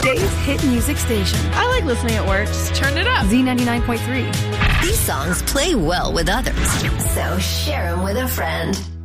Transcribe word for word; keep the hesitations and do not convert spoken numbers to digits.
Weekdays hit music station. I like listening at work. Just turn it up. Z ninety-nine point three. These songs play well with others, so share them with a friend.